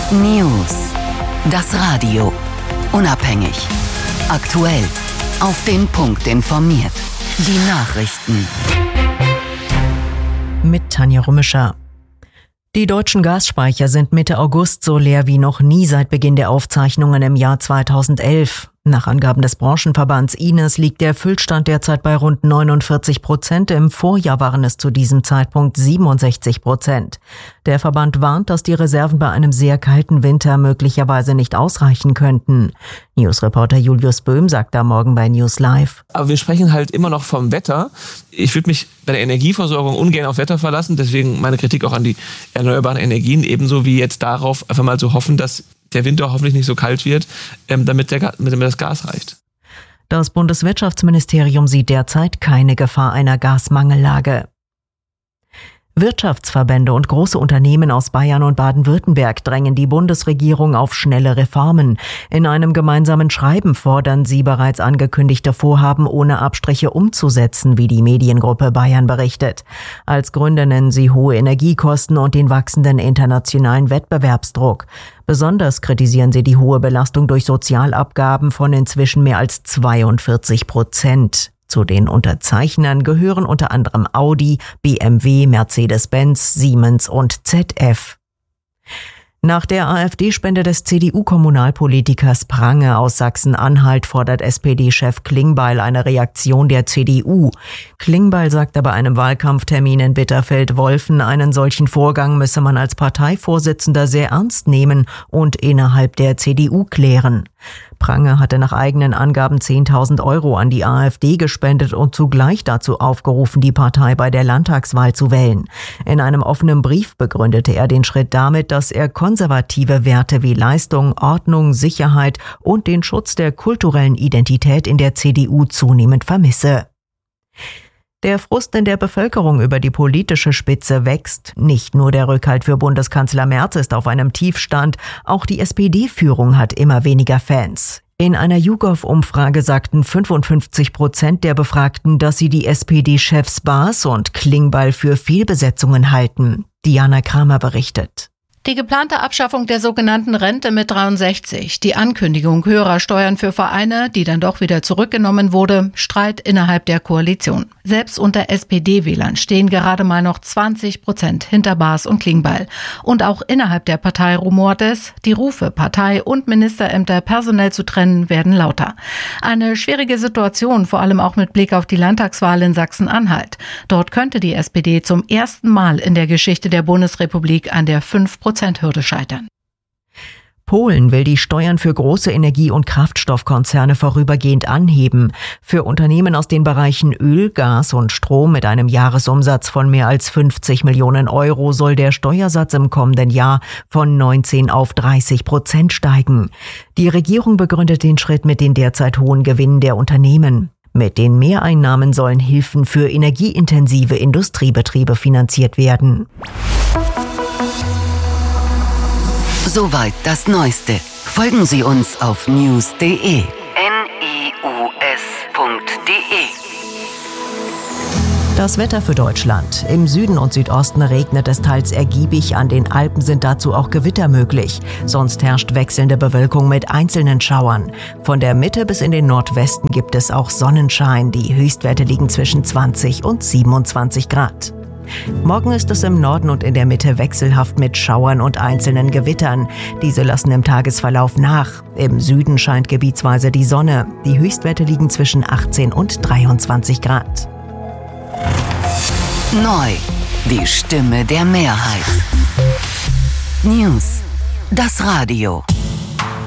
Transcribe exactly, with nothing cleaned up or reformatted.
News. Das Radio. Unabhängig. Aktuell. Auf den Punkt informiert. Die Nachrichten. Mit Tanja Rummischer. Die deutschen Gasspeicher sind Mitte August so leer wie noch nie seit Beginn der Aufzeichnungen im Jahr zweitausendelf. Nach Angaben des Branchenverbands I N E S liegt der Füllstand derzeit bei rund neunundvierzig Prozent. Im Vorjahr waren es zu diesem Zeitpunkt siebenundsechzig Prozent. Der Verband warnt, dass die Reserven bei einem sehr kalten Winter möglicherweise nicht ausreichen könnten. Newsreporter Julius Böhm sagt am Morgen bei News Live. Aber wir sprechen halt immer noch vom Wetter. Ich würde mich bei der Energieversorgung ungern auf Wetter verlassen. Deswegen meine Kritik auch an die erneuerbaren Energien. Ebenso wie jetzt darauf einfach mal zu hoffen, dass der Winter hoffentlich nicht so kalt wird, damit, der, damit das Gas reicht. Das Bundeswirtschaftsministerium sieht derzeit keine Gefahr einer Gasmangellage. Wirtschaftsverbände und große Unternehmen aus Bayern und Baden-Württemberg drängen die Bundesregierung auf schnelle Reformen. In einem gemeinsamen Schreiben fordern sie bereits angekündigte Vorhaben ohne Abstriche umzusetzen, wie die Mediengruppe Bayern berichtet. Als Gründe nennen sie hohe Energiekosten und den wachsenden internationalen Wettbewerbsdruck. Besonders kritisieren sie die hohe Belastung durch Sozialabgaben von inzwischen mehr als zweiundvierzig Prozent. Zu den Unterzeichnern gehören unter anderem Audi, B M W, Mercedes-Benz, Siemens und Z F. Nach der AfD-Spende des C D U-Kommunalpolitikers Prange aus Sachsen-Anhalt fordert S P D-Chef Klingbeil eine Reaktion der C D U. Klingbeil sagte bei einem Wahlkampftermin in Bitterfeld-Wolfen, einen solchen Vorgang müsse man als Parteivorsitzender sehr ernst nehmen und innerhalb der C D U klären. Prange hatte nach eigenen Angaben zehntausend Euro an die AfD gespendet und zugleich dazu aufgerufen, die Partei bei der Landtagswahl zu wählen. In einem offenen Brief begründete er den Schritt damit, dass er konservative Werte wie Leistung, Ordnung, Sicherheit und den Schutz der kulturellen Identität in der C D U zunehmend vermisse. Der Frust in der Bevölkerung über die politische Spitze wächst. Nicht nur der Rückhalt für Bundeskanzler Merz ist auf einem Tiefstand, auch die S P D-Führung hat immer weniger Fans. In einer YouGov-Umfrage sagten fünfundfünfzig Prozent der Befragten, dass sie die S P D-Chefs Baas und Klingbeil für Fehlbesetzungen halten. Diana Kramer berichtet. Die geplante Abschaffung der sogenannten Rente mit dreiundsechzig, die Ankündigung höherer Steuern für Vereine, die dann doch wieder zurückgenommen wurde, Streit innerhalb der Koalition. Selbst unter S P D-Wählern stehen gerade mal noch zwanzig Prozent hinter Baas und Klingbeil. Und auch innerhalb der Partei rumort es, die Rufe, Partei und Ministerämter personell zu trennen, werden lauter. Eine schwierige Situation, vor allem auch mit Blick auf die Landtagswahl in Sachsen-Anhalt. Dort könnte die S P D zum ersten Mal in der Geschichte der Bundesrepublik an der fünf Prozent Hürde scheitern. Polen will die Steuern für große Energie- und Kraftstoffkonzerne vorübergehend anheben. Für Unternehmen aus den Bereichen Öl, Gas und Strom mit einem Jahresumsatz von mehr als fünfzig Millionen Euro soll der Steuersatz im kommenden Jahr von neunzehn auf dreißig Prozent steigen. Die Regierung begründet den Schritt mit den derzeit hohen Gewinnen der Unternehmen. Mit den Mehreinnahmen sollen Hilfen für energieintensive Industriebetriebe finanziert werden. Soweit das Neueste. Folgen Sie uns auf news punkt de. N I U S punkt de. Das Wetter für Deutschland. Im Süden und Südosten regnet es teils ergiebig, an den Alpen sind dazu auch Gewitter möglich. Sonst herrscht wechselnde Bewölkung mit einzelnen Schauern. Von der Mitte bis in den Nordwesten gibt es auch Sonnenschein. Die Höchstwerte liegen zwischen zwanzig und siebenundzwanzig Grad. Morgen ist es im Norden und in der Mitte wechselhaft mit Schauern und einzelnen Gewittern. Diese lassen im Tagesverlauf nach. Im Süden scheint gebietsweise die Sonne. Die Höchstwerte liegen zwischen achtzehn und dreiundzwanzig Grad. Neu. Die Stimme der Mehrheit. News. Das Radio.